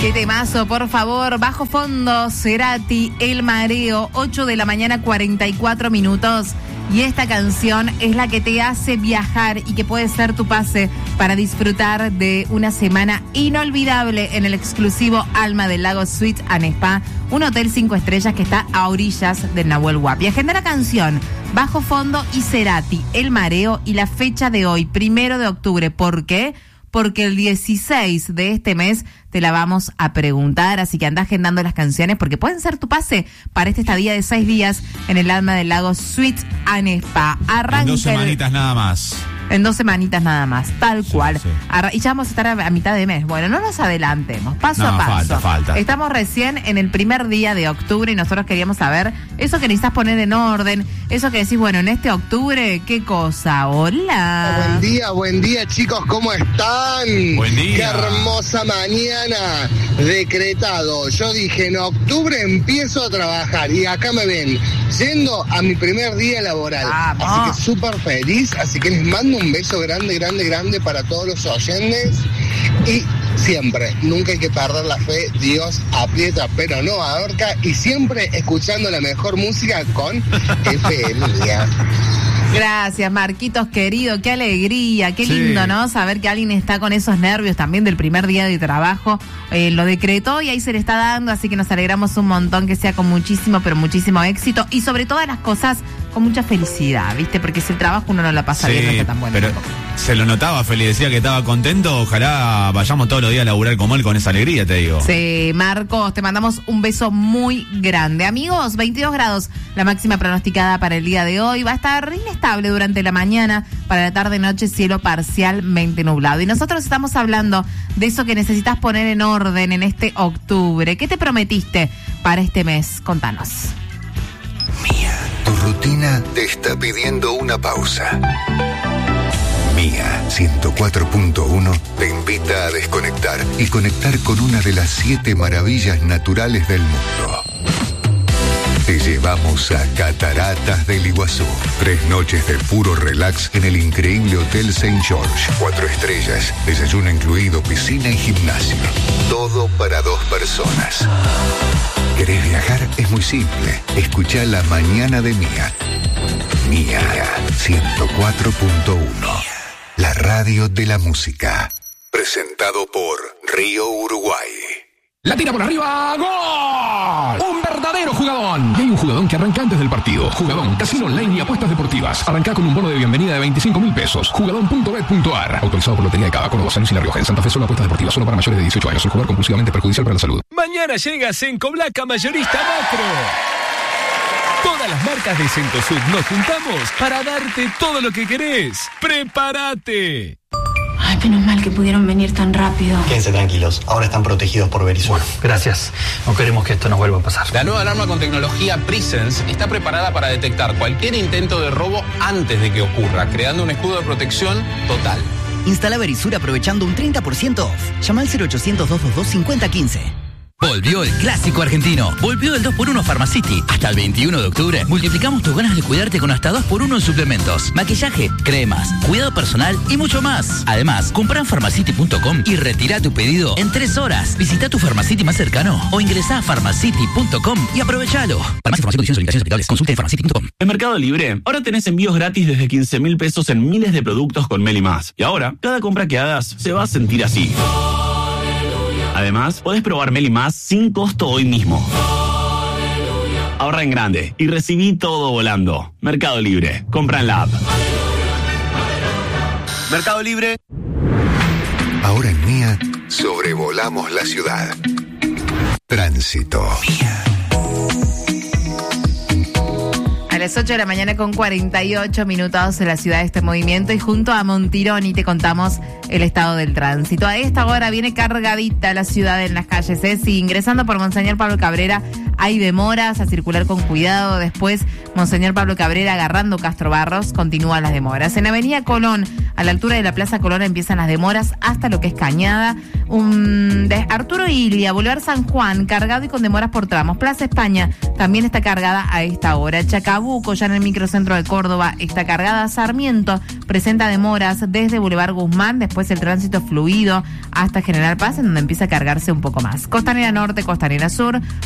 Qué temazo, por favor. Bajo fondo, Cerati, El Mareo, 8 de la mañana, 44 minutos. Y esta canción es la que te hace viajar y que puede ser tu pase para disfrutar de una semana inolvidable en el exclusivo Alma del Lago Suites and Spa, un hotel 5 estrellas que está a orillas del Nahuel Huapi. Agenda la canción Bajo Fondo y Cerati, El Mareo, y la fecha de hoy, 1 de octubre. ¿Por qué? Porque el 16 de este mes te la vamos a preguntar, así que anda agendando las canciones porque pueden ser tu pase para esta estadía de 6 días en el Alma del Lago Suites and Spa. Arranca en 2 semanitas nada más. En 2 semanitas nada más, tal cual. Sí. Y ya vamos a estar a mitad de mes. Bueno, no nos adelantemos, paso a paso. Falta. Estamos recién en el primer día de octubre y nosotros queríamos saber eso que necesitas poner en orden, eso que decís, bueno, en este octubre, ¿qué cosa? Hola. Buen día chicos, ¿cómo están? Buen día. Qué hermosa mañana, decretado. Yo dije, en octubre empiezo a trabajar y acá me ven, yendo a mi primer día laboral. ¡Vamos! Así que súper feliz, así que les mando un beso grande para todos los oyentes y siempre, nunca hay que perder la fe, Dios aprieta pero no ahorca, y siempre escuchando la mejor música con FM. Gracias, Marquitos querido, qué alegría, qué lindo, ¿no? Saber que alguien está con esos nervios también del primer día de trabajo. Lo decretó y ahí se le está dando, así que nos alegramos un montón que sea con muchísimo, pero muchísimo éxito y sobre todas las cosas con mucha felicidad, ¿viste? Porque si el trabajo uno no la pasa bien, no está tan bueno. Pero se lo notaba, Feli, decía que estaba contento. Ojalá vayamos todos los días a laburar como él con esa alegría, te digo. Sí, Marcos, te mandamos un beso muy grande. Amigos, 22 grados la máxima pronosticada para el día de hoy. Va a estar inestable durante la mañana, para la tarde-noche cielo parcialmente nublado. Y nosotros estamos hablando de eso que necesitas poner en orden en este octubre. ¿Qué te prometiste para este mes? Contanos. Mía, tu rutina te está pidiendo una pausa. Mía 104.1 te invita a desconectar y conectar con una de las 7 maravillas naturales del mundo. Te llevamos a Cataratas del Iguazú. 3 noches de puro relax en el increíble Hotel St. George. 4 estrellas, desayuno incluido, piscina y gimnasio. Todo para 2 personas. ¿Querés viajar? Es muy simple. Escuchá La Mañana de Mía. Mía 104.1. La radio de la música. Presentado por Río Uruguay. La tira por arriba, ¡gol! ¡Un verdadero jugadón! Y hay un jugadón que arranca antes del partido. Jugadón, casino online y apuestas deportivas. Arranca con un bono de bienvenida de 25.000 pesos. Jugadón.bet.ar. Autorizado por Lotería de Cava, Córdoba, San Luis y La Rioja. En Santa Fe solo apuestas deportivas, solo para mayores de 18 años. El jugador compulsivamente perjudicial para la salud. Mañana llega Senco Blanca Mayorista Macro. Todas las marcas de Cencosud nos juntamos para darte todo lo que querés. ¡Prepárate! Ay, menos mal que pudieron venir tan rápido. Quédense tranquilos, ahora están protegidos por Verisur. Gracias, no queremos que esto nos vuelva a pasar. La nueva alarma con tecnología Presence está preparada para detectar cualquier intento de robo antes de que ocurra, creando un escudo de protección total. Instala Verisur aprovechando un 30% off. Llama al 0800-222-5015. Volvió el clásico argentino. Volvió el 2x1 Pharmacity. Hasta el 21 de octubre multiplicamos tus ganas de cuidarte con hasta 2x1 en suplementos, maquillaje, cremas, cuidado personal y mucho más. Además, compra en Pharmacity.com y retira tu pedido en 3 horas. Visita tu Pharmacity más cercano o ingresá a Pharmacity.com y aprovechalo. Para más información, condiciones y limitaciones aplicables, consulte en Pharmacity.com. En Mercado Libre, ahora tenés envíos gratis desde 15.000 pesos en miles de productos con Meli Más. Y ahora, cada compra que hagas se va a sentir así. Además, podés probar Meli Más sin costo hoy mismo. Ahorra en grande y recibí todo volando. Mercado Libre. Compra en la app. Mercado Libre. Ahora en Mía, sobrevolamos la ciudad. Tránsito. A las 8 de la mañana con 48 minutos en la ciudad de este movimiento y junto a Montironi te contamos el estado del tránsito. A esta hora viene cargadita la ciudad en las calles, Si ingresando por Monseñor Pablo Cabrera hay demoras, a circular con cuidado. Después, Monseñor Pablo Cabrera agarrando Castro Barros, continúan las demoras. En Avenida Colón, A la altura de la Plaza Colón empiezan las demoras hasta lo que es Cañada. De Arturo Ilia, Boulevard San Juan, cargado y con demoras por tramos. Plaza España también está cargada a esta hora. Chacabuco, ya en el microcentro de Córdoba, está cargada. Sarmiento presenta demoras desde Boulevard Guzmán, después el tránsito fluido hasta General Paz, en donde empieza a cargarse un poco más. Costanera Norte, Costanera Sur,